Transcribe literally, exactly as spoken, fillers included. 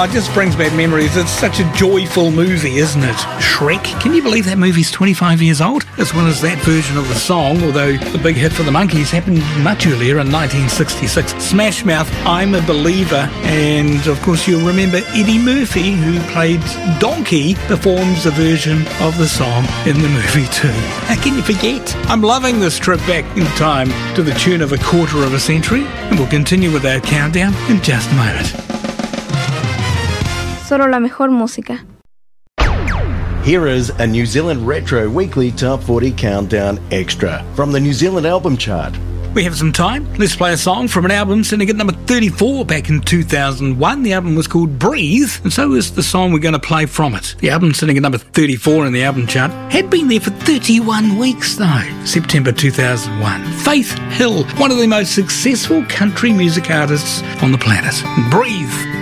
Oh, it just brings back memories. It's such a joyful movie, isn't it? Shrek. Can you believe that movie's twenty-five years old? As well as that version of the song, although the big hit for the Monkees happened much earlier in nineteen sixty-six. Smash Mouth, I'm a Believer. And, of course, you'll remember Eddie Murphy, who played Donkey, performs a version of the song in the movie too. How can you forget? I'm loving this trip back in time to the tune of a quarter of a century. And we'll continue with our countdown in just a moment. Solo la mejor música. Here is a New Zealand Retro Weekly Top forty Countdown Extra from the New Zealand Album Chart. We have some time. Let's play a song from an album sitting at number thirty-four back in two thousand one. The album was called Breathe, and so is the song we're going to play from it. The album sitting at number thirty-four in the album chart had been there for thirty-one weeks though. September two thousand one. Faith Hill, one of the most successful country music artists on the planet. Breathe.